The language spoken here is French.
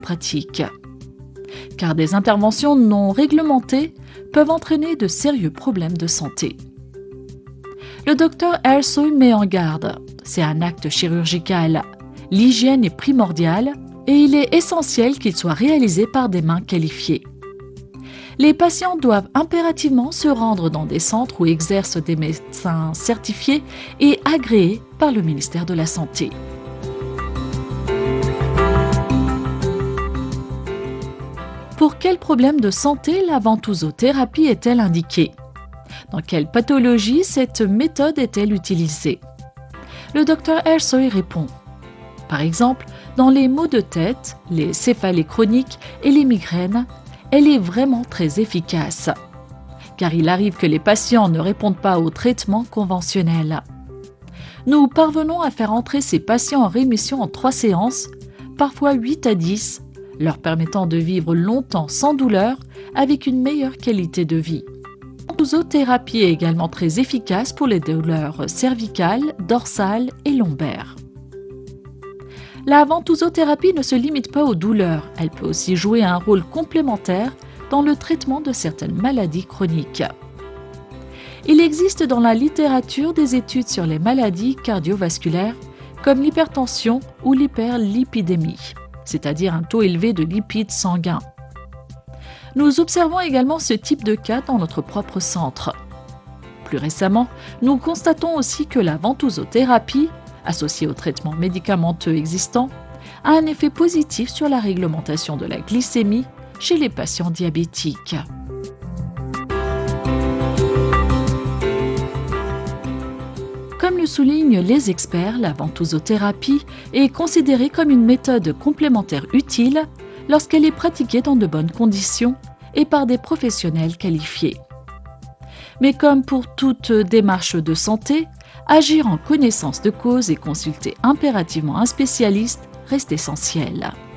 pratique. Car des interventions non réglementées peuvent entraîner de sérieux problèmes de santé. Le docteur Ersoy met en garde. C'est un acte chirurgical. L'hygiène est primordiale et il est essentiel qu'il soit réalisé par des mains qualifiées. Les patients doivent impérativement se rendre dans des centres où exercent des médecins certifiés et agréés par le ministère de la Santé. Pour quels problèmes de santé la ventousothérapie est-elle indiquée? Dans quelle pathologie cette méthode est-elle utilisée? Le docteur Ersoy répond. Par exemple, dans les maux de tête, les céphalées chroniques et les migraines, elle est vraiment très efficace. Car il arrive que les patients ne répondent pas au traitement conventionnel. Nous parvenons à faire entrer ces patients en rémission en 3 séances, parfois 8 à 10, leur permettant de vivre longtemps sans douleur avec une meilleure qualité de vie. La ventousothérapie est également très efficace pour les douleurs cervicales, dorsales et lombaires. La ventousothérapie ne se limite pas aux douleurs, elle peut aussi jouer un rôle complémentaire dans le traitement de certaines maladies chroniques. Il existe dans la littérature des études sur les maladies cardiovasculaires comme l'hypertension ou l'hyperlipidémie, c'est-à-dire un taux élevé de lipides sanguins. Nous observons également ce type de cas dans notre propre centre. Plus récemment, nous constatons aussi que la ventousothérapie, associée aux traitements médicamenteux existants, a un effet positif sur la réglementation de la glycémie chez les patients diabétiques. Comme le soulignent les experts, la ventousothérapie est considérée comme une méthode complémentaire utile lorsqu'elle est pratiquée dans de bonnes conditions et par des professionnels qualifiés. Mais comme pour toute démarche de santé, agir en connaissance de cause et consulter impérativement un spécialiste reste essentiel.